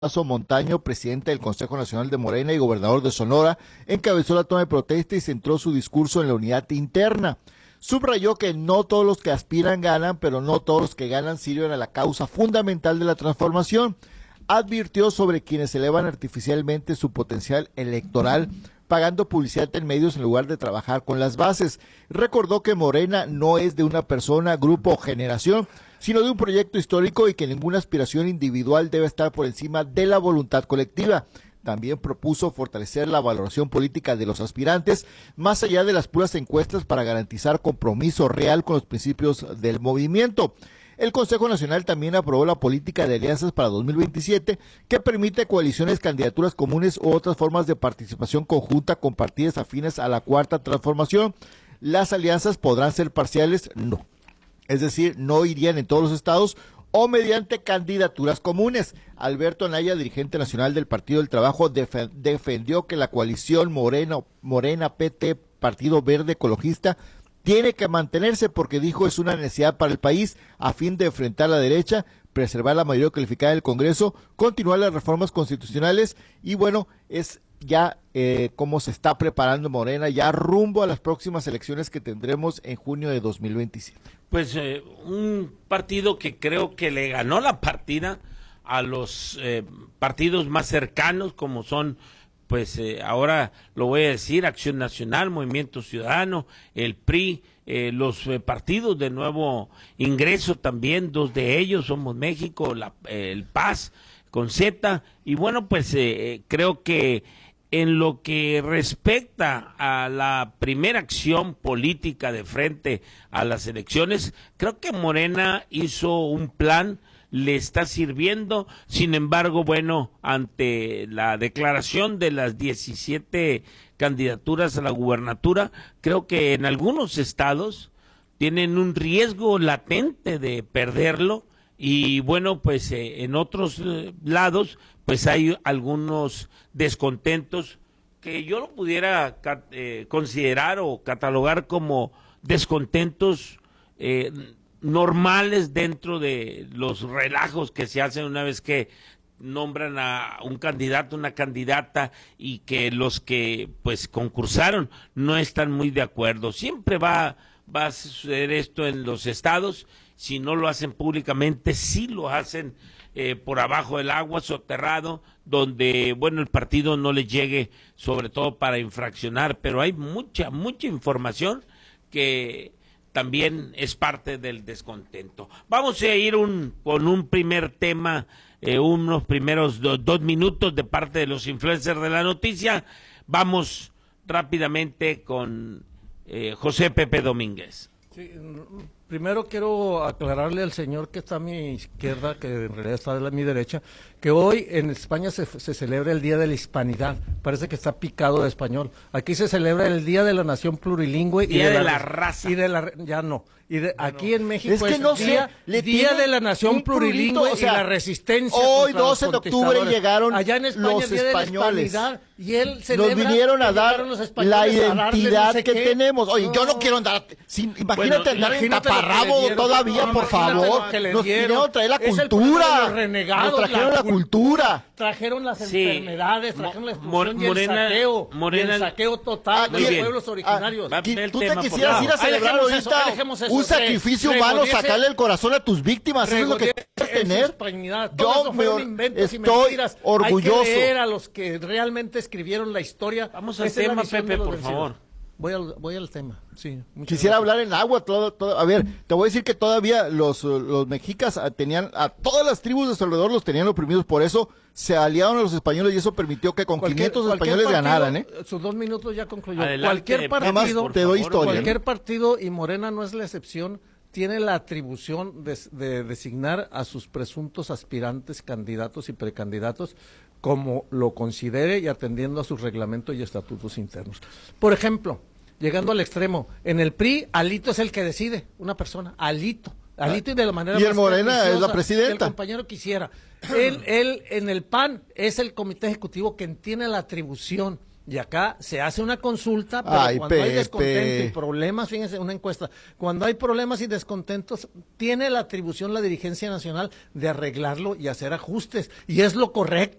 Montaño, presidente del Consejo Nacional de Morena y gobernador de Sonora, encabezó la toma de protesta y centró su discurso en la unidad interna. Subrayó que no todos los que aspiran ganan, pero no todos los que ganan sirven a la causa fundamental de la transformación. Advirtió sobre quienes elevan artificialmente su potencial electoral, pagando publicidad en medios en lugar de trabajar con las bases. Recordó que Morena no es de una persona, grupo o generación, sino de un proyecto histórico y que ninguna aspiración individual debe estar por encima de la voluntad colectiva. También propuso fortalecer la valoración política de los aspirantes, más allá de las puras encuestas, para garantizar compromiso real con los principios del movimiento. El Consejo Nacional también aprobó la política de alianzas para 2027, que permite coaliciones, candidaturas comunes u otras formas de participación conjunta con partidos afines a la Cuarta Transformación. Las alianzas podrán ser parciales, no. Es decir, no irían en todos los estados o mediante candidaturas comunes. Alberto Anaya, dirigente nacional del Partido del Trabajo, defendió que la coalición Morena, PT, Partido Verde Ecologista, tiene que mantenerse porque, dijo, es una necesidad para el país a fin de enfrentar a la derecha, preservar la mayoría calificada del Congreso, continuar las reformas constitucionales y, bueno, es ya cómo se está preparando Morena ya rumbo a las próximas elecciones que tendremos en junio de 2027. Pues un partido que creo que le ganó la partida a los partidos más cercanos, como son, pues ahora lo voy a decir, Acción Nacional, Movimiento Ciudadano, el PRI, los partidos de nuevo ingreso también, dos de ellos, Somos México, el PAS con Z, y bueno, pues creo que en lo que respecta a la primera acción política de frente a las elecciones, creo que Morena hizo un plan, le está sirviendo. Sin embargo, bueno, ante la declaración de las 17 candidaturas a la gubernatura, creo que en algunos estados tienen un riesgo latente de perderlo y bueno, pues en otros lados pues hay algunos descontentos que yo lo pudiera considerar o catalogar como descontentos normales dentro de los relajos que se hacen una vez que nombran a un candidato, una candidata y que los que pues concursaron no están muy de acuerdo. Siempre va a suceder esto en los estados. Si no lo hacen públicamente, sí lo hacen por abajo del agua, soterrado, donde, bueno, el partido no le llegue, sobre todo para infraccionar, pero hay mucha información que también es parte del descontento. Vamos a ir con un primer tema, unos primeros dos minutos de parte de los influencers de la noticia. Vamos rápidamente con José Pepe Domínguez. Sí, primero quiero aclararle al señor que está a mi izquierda, que en realidad está a mi derecha, que hoy en España se celebra el Día de la Hispanidad. Parece que está picado de español. Aquí se celebra el Día de la Nación Plurilingüe. Día de la Raza. Ya no. Aquí en México es que no Día de la Nación Plurilingüe, o sea, y la resistencia. Hoy, 12 de octubre, llegaron allá en España, los españoles. Y él nos vinieron a dar la identidad que tenemos. Oye, yo no quiero andar... Imagínate andar en taparrabo todavía, por favor. Nos vinieron a traer la cultura. Nos trajeron la cultura. Trajeron las enfermedades, trajeron la expulsión y el saqueo total de los pueblos originarios. Tú te quisieras ir a celebrar ahorita un sacrificio humano, sacarle el corazón a tus víctimas. Eso es lo que quieres tener. Yo estoy orgulloso. Hay que leer a los que realmente escribieron la historia. Vamos al tema, Pepe, por favor. Voy al tema, sí. Quisiera hablar en agua, a ver, te voy a decir que todavía los mexicas tenían, a todas las tribus de su alrededor los tenían oprimidos, por eso se aliaron a los españoles y eso permitió que con 500 españoles ganaran, Sus 2 minutos ya concluyó. Adelante, Cualquier partido, y Morena no es la excepción, tiene la atribución de designar a sus presuntos aspirantes, candidatos y precandidatos como lo considere y atendiendo a sus reglamentos y estatutos internos. Por ejemplo, llegando al extremo, en el PRI, Alito es el que decide, una persona, Alito y de la manera y el Morena es la presidenta. Que el compañero quisiera. Él en el PAN es el comité ejecutivo quien tiene la atribución Y acá se hace una consulta, pero Ay, cuando hay Pepe. descontento y problemas, fíjense, una encuesta, cuando hay problemas y descontentos, tiene la atribución la dirigencia nacional de arreglarlo y hacer ajustes. Y es lo correcto.